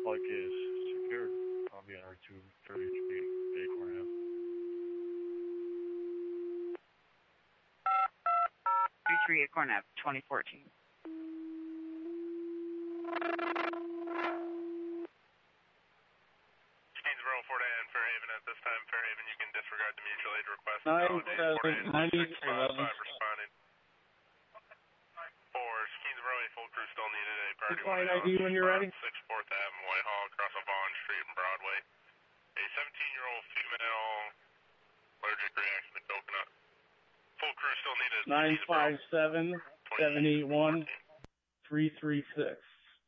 plug is secured. Columbia R233 Acorn Ave. 33 Acorn Ave, 2014. Keensboro, Fort Ann, Fairhaven. At this time, Fairhaven, you can disregard the mutual aid request. 9790 responding. For Keensboro, a full crew still needed. A party Line ID when you're ready. 6 4th Ave, Whitehall, across a Bond Street and Broadway. A 17-year-old female allergic reaction to coconut. Full crew still needed. 957 781 336.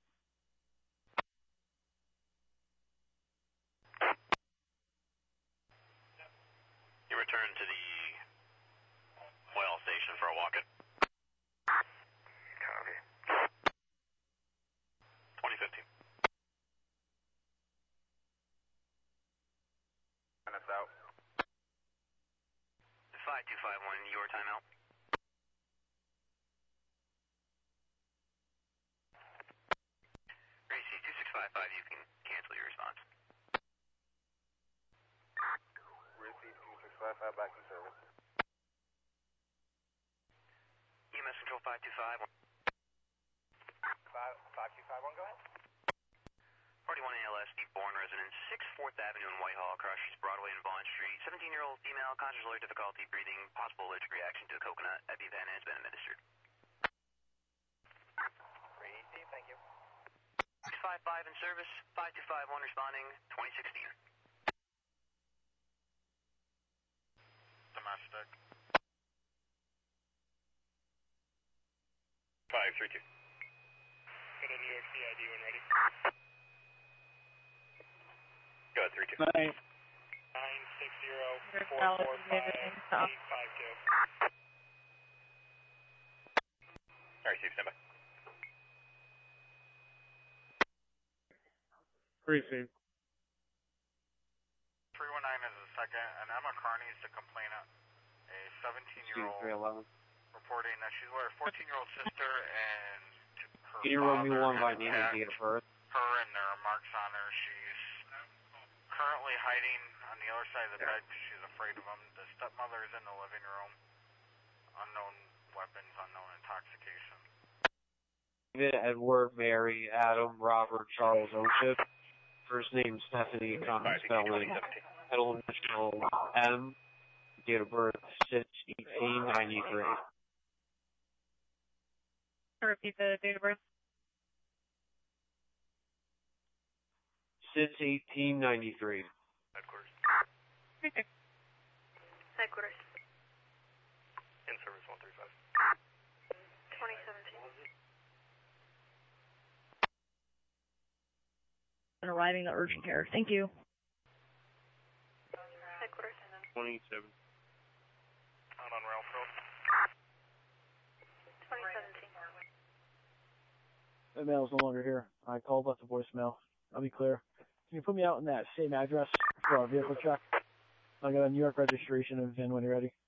You return to the oil station for a walk-in. Copy. 2015. Minutes out. 5251, your timeout. Gracie, 2655, you can cancel your response. Gracie, 2655, back in service. EMS control 5251. 5251, go ahead. Party 1 ALS, Deep Bourne residence, 6 4th Avenue and Whitehall, across Broadway and Bond Street. 17-year-old female, conscious alert, difficulty breathing, possible allergic reaction to a coconut. EpiPen has been administered. Receive, thank you. 655 in service, 5251 responding, 2016. Domestic. 532. Put in your CID when ready. Go ahead, 32. 9. 960 445 852. Alright, Steve, stand by. Receive. 319 is the second, and Emma Carney is the complainant. A 17-year-old reporting that she's with her 14-year-old sister and her Can you roll me one by father name and date of birth? her, and there are marks on her. She's currently hiding on the other side of the bed because she's afraid of them. The stepmother is in the living room. Unknown weapons, unknown intoxication. David, Edward, Mary, Adam, Robert, Charles, Oship. First name Stephanie, common spelling. Middle initial M. Date of birth 6/18/93. Repeat the date of birth. 6/18/93. Headquarters. Okay. Headquarters. In service 135. 2017. And arriving at urgent care. Thank you. Headquarters. 27. Out on rail probe. 2017. That mail's no longer here. I called, left the voicemail. I'll be clear. Can you put me out in that same address for our vehicle check? I got a New York registration and VIN when you're ready.